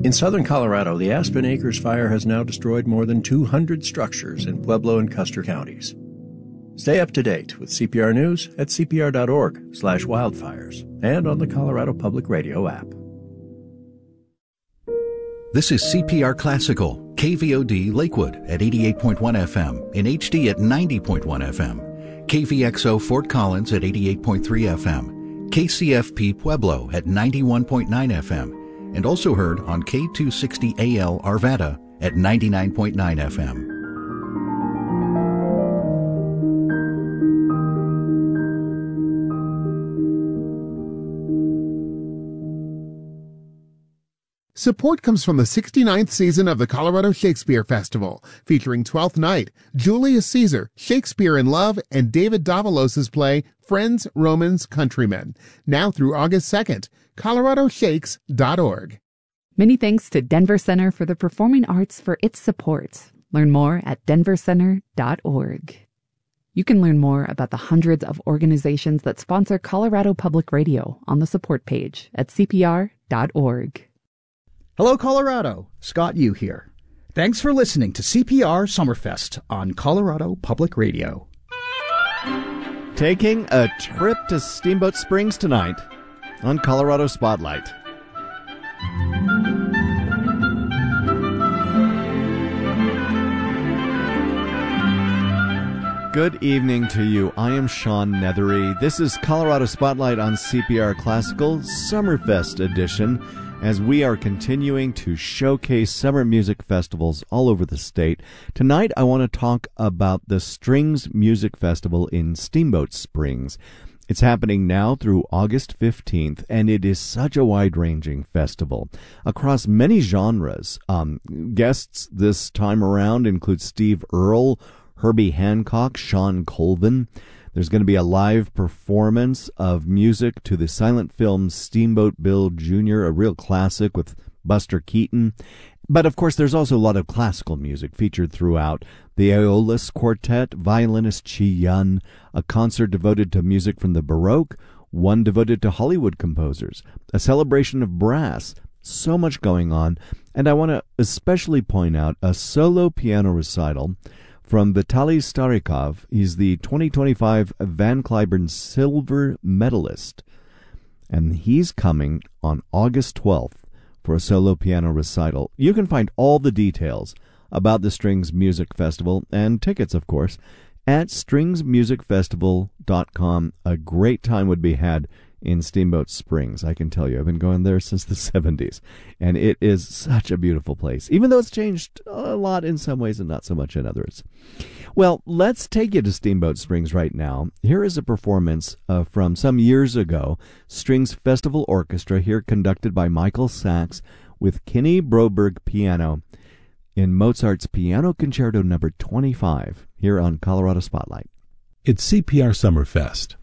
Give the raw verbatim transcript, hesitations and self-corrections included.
In southern Colorado, the Aspen Acres fire has now destroyed more than two hundred structures in Pueblo and Custer counties. Stay up to date with C P R News at c p r dot org slash wildfires and on the Colorado Public Radio app. This is C P R Classical, K V O D Lakewood at eighty-eight point one F M, in H D at ninety point one F M, K V X O Fort Collins at eighty-eight point three F M, K C F P Pueblo at ninety-one point nine F M, and also heard on K two sixty A L Arvada at ninety-nine point nine F M. Support comes from the sixty-ninth season of the Colorado Shakespeare Festival, featuring Twelfth Night, Julius Caesar, Shakespeare in Love, and David Davalos' play Friends, Romans, Countrymen. Now through August second. colorado shakes dot org. Many thanks to Denver Center for the Performing Arts for its support. Learn more at denver center dot org. You can learn more about the hundreds of organizations that sponsor Colorado Public Radio on the support page at c p r dot org. Hello, Colorado. Scott Yu here. Thanks for listening to C P R Summerfest on Colorado Public Radio. Taking a trip to Steamboat Springs tonight on Colorado Spotlight. Good evening to you. I am Sean Nethery. This is Colorado Spotlight on C P R Classical Summerfest edition, as we are continuing to showcase summer music festivals all over the state. Tonight, I want to talk about the Strings Music Festival in Steamboat Springs. It's happening now through August fifteenth, and it is such a wide-ranging festival across many genres. Um, guests this time around include Steve Earle, Herbie Hancock, Sean Colvin. There's going to be a live performance of music to the silent film Steamboat Bill Junior, a real classic with Buster Keaton. But, of course, there's also a lot of classical music featured throughout. The Aeolus Quartet, violinist Chi Yun, a concert devoted to music from the Baroque, one devoted to Hollywood composers, a celebration of brass. So much going on. And I want to especially point out a solo piano recital from Vitaly Starikov. He's the twenty twenty-five Van Cliburn Silver Medalist, and he's coming on August twelfth for a solo piano recital. You can find all the details about the Strings Music Festival, and tickets, of course, at strings music festival dot com. A great time would be had in Steamboat Springs, I can tell you. I've been going there since the seventies, and it is such a beautiful place, even though it's changed a lot in some ways and not so much in others. Well, let's take you to Steamboat Springs right now. Here is a performance uh, from some years ago. Strings Festival Orchestra, here conducted by Michael Sachs with Kenny Broberg piano in Mozart's Piano Concerto number twenty-five, here on Colorado Spotlight. It's C P R Summerfest.